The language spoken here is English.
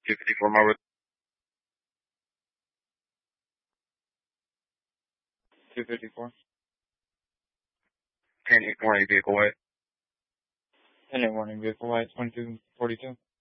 254 Marwood. 254. 10-8 warning vehicle white. 10-8 warning vehicle white, 2242.